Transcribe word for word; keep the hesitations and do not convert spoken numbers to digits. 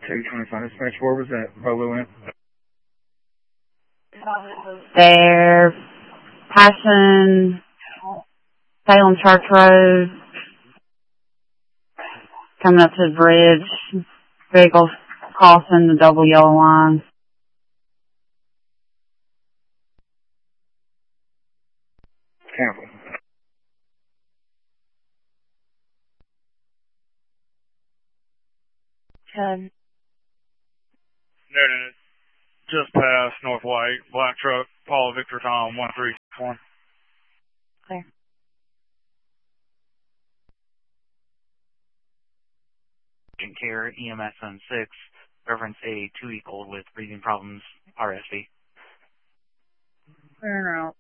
two twenty-five dispatch, where was that Polo in? They're passing Salem Church Road, coming up to the bridge, vehicles crossing the double yellow line. Cancel. Ten. Noted. Just past North White, black truck, Paul Victor Tom, one three six one. Clear. Urgent care, E M S on six, reference A two equal with breathing problems, R S V. Clear and out.